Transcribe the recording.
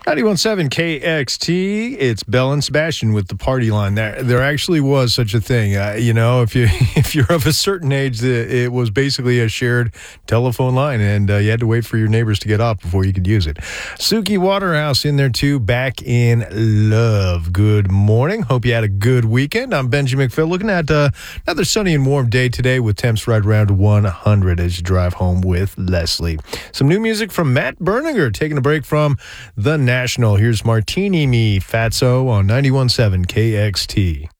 91.7 KXT. It's Bell and Sebastian with the party line. There actually was such a thing. If you're of a certain age, it was basically a shared telephone line, and you had to wait for your neighbors to get off before you could use it. Suki Waterhouse in there too, back in love. Good morning. Hope you had a good weekend. I'm Benji McPhill, looking at another sunny and warm day today with temps right around 100 as you drive home with Leslie. Some new music from Matt Berninger, taking a break from the National. Here's Martini Me Fatso on 91.7 KXT.